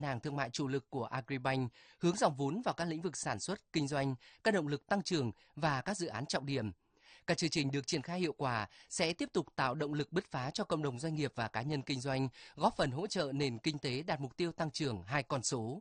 Ngân hàng thương mại chủ lực của Agribank hướng dòng vốn vào các lĩnh vực sản xuất, kinh doanh, các động lực tăng trưởng và các dự án trọng điểm. Các chương trình được triển khai hiệu quả sẽ tiếp tục tạo động lực bứt phá cho cộng đồng doanh nghiệp và cá nhân kinh doanh, góp phần hỗ trợ nền kinh tế đạt mục tiêu tăng trưởng 2 con số.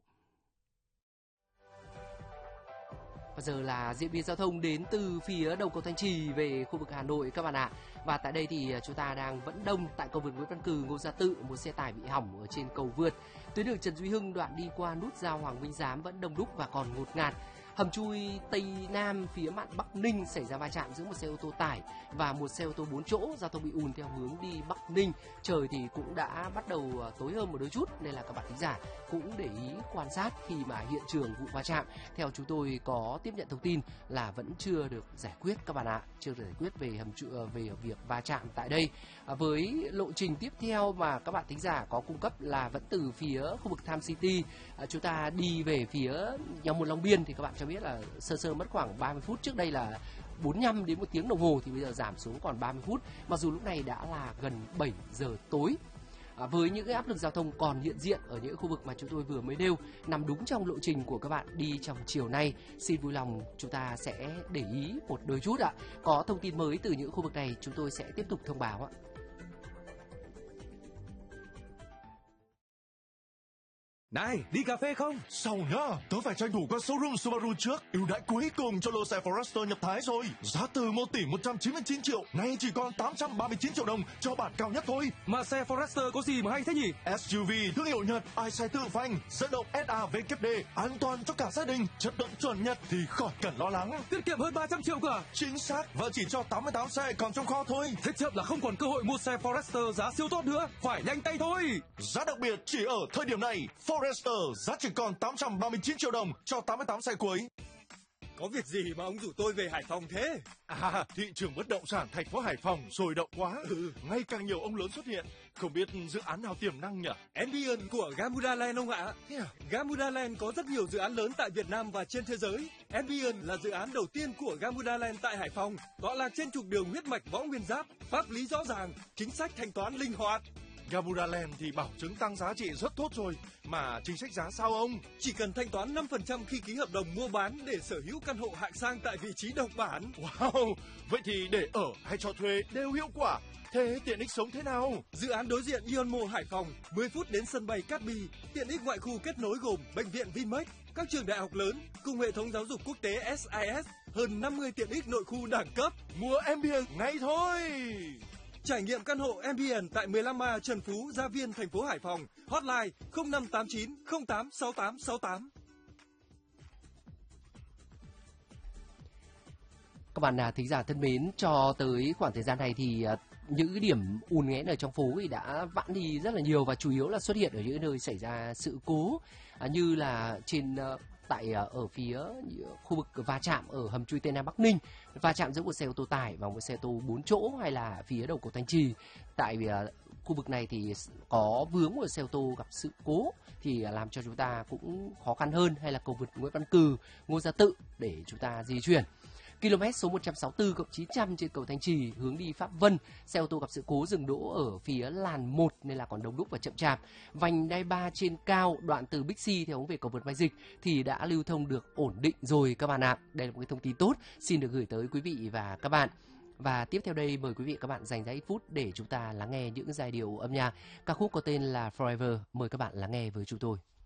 Bây giờ là diễn biến giao thông đến từ phía đầu cầu Thanh Trì về khu vực Hà Nội các bạn ạ. Và tại đây thì chúng ta đang vẫn đông tại cầu vượt Nguyễn Văn Cừ, Ngô Gia Tự, một xe tải bị hỏng ở trên cầu vượt. Tuyến đường Trần Duy Hưng đoạn đi qua nút giao Hoàng Minh Giám vẫn đông đúc và còn ngột ngạt. Hầm chui Tây Nam phía mạn Bắc Ninh xảy ra va chạm giữa một xe ô tô tải và một xe ô tô 4 chỗ, giao thông bị ùn theo hướng đi Bắc Ninh. Trời thì cũng đã bắt đầu tối hơn một đôi chút nên là các bạn thính giả cũng để ý quan sát khi mà hiện trường vụ va chạm. Theo chúng tôi có tiếp nhận thông tin là vẫn chưa được giải quyết các bạn ạ, chưa được giải quyết về về việc va chạm tại đây. Với lộ trình tiếp theo mà các bạn thính giả có cung cấp là vẫn từ phía khu vực Tham City, chúng ta đi về phía Nhông Môn Long Biên thì các bạn cho biết là sơ mất khoảng 30 phút, trước đây là 45 đến 1 tiếng đồng hồ thì bây giờ giảm xuống còn 30 phút, mặc dù lúc này đã là gần 7 giờ tối. Với những cái áp lực giao thông còn hiện diện ở những khu vực mà chúng tôi vừa mới nêu nằm đúng trong lộ trình của các bạn đi trong chiều nay, xin vui lòng chúng ta sẽ để ý một đôi chút ạ. Có thông tin mới từ những khu vực này chúng tôi sẽ tiếp tục thông báo ạ. Này, đi cà phê không? Sau nhá, tớ phải tranh thủ qua showroom Subaru trước. Ưu đãi cuối cùng cho lô xe Forester nhập Thái rồi. Giá từ 1 tỷ 199 triệu, nay chỉ còn 839 triệu đồng cho bản cao nhất thôi. Mà xe Forester có gì mà hay thế nhỉ? SUV thương hiệu Nhật, ai xe tự phanh, dẫn động SAVKD, an toàn cho cả gia đình, chất lượng chuẩn Nhật thì khỏi cần lo lắng. Tiết kiệm hơn 300 triệu cả. Chính xác, và chỉ cho 88 xe còn trong kho thôi. Thế chậm là không còn cơ hội mua xe Forester giá siêu tốt nữa, phải nhanh tay thôi. Giá đặc biệt chỉ ở thời điểm này. Forester giá chỉ còn 839 triệu đồng cho 88 xe cuối. Có việc gì mà ông rủ tôi về Hải Phòng thế? À, thị trường bất động sản thành phố Hải Phòng sôi động quá. Ngày càng nhiều ông lớn xuất hiện. Không biết dự án nào tiềm năng nhỉ? Ambient của Gamuda Land ông ạ. Gamuda Land có rất nhiều dự án lớn tại Việt Nam và trên thế giới. Ambient là dự án đầu tiên của Gamuda Land tại Hải Phòng, tọa lạc trên trục đường huyết mạch Võ Nguyên Giáp, pháp lý rõ ràng, chính sách thanh toán linh hoạt. Gamuda Land thì bảo chứng tăng giá trị rất tốt rồi, mà chính sách giá sao ông? Chỉ cần thanh toán 5% khi ký hợp đồng mua bán để sở hữu căn hộ hạng sang tại vị trí độc bản. Wow, vậy thì để ở hay cho thuê đều hiệu quả. Thế tiện ích sống thế nào? Dự án đối diện Ion Mall Hải Phòng, 10 phút đến sân bay Cát Bi, tiện ích ngoại khu kết nối gồm bệnh viện Vinmec, các trường đại học lớn cùng hệ thống giáo dục quốc tế SIS, hơn 50 tiện ích nội khu đẳng cấp. Mua Ambient ngay thôi. Trải nghiệm căn hộ Ambient tại 15A Trần Phú, Gia Viên, thành phố Hải Phòng. Hotline 0589 086868. Các bạn thính giả thân mến, cho tới khoảng thời gian này thì những cái điểm ùn nghẽn ở trong phố thì đã vãn đi rất là nhiều và chủ yếu là xuất hiện ở những nơi xảy ra sự cố, như là trên ở phía khu vực va chạm ở hầm chui Tây Nam Bắc Ninh, va chạm giữa một xe ô tô tải và một xe ô tô 4 chỗ, hay là phía đầu cầu Thanh Trì. Tại khu vực này thì có vướng một xe ô tô gặp sự cố thì làm cho chúng ta cũng khó khăn hơn, hay là cầu vượt Nguyễn Văn Cừ, Ngô Gia Tự để chúng ta di chuyển. Km số 164+900 trên cầu Thanh Trì hướng đi Pháp Vân, xe ô tô gặp sự cố dừng đỗ ở phía làn 1 nên là còn đông đúc và chậm chạp. Vành đai 3 trên cao đoạn từ Bixi theo hướng về cầu vượt Mai Dịch thì đã lưu thông được ổn định rồi các bạn ạ. Đây là một cái thông tin tốt xin được gửi tới quý vị và các bạn. Và tiếp theo đây mời quý vị và các bạn dành ra ít phút để chúng ta lắng nghe những giai điệu âm nhạc. Ca khúc có tên là Forever. Mời các bạn lắng nghe với chúng tôi.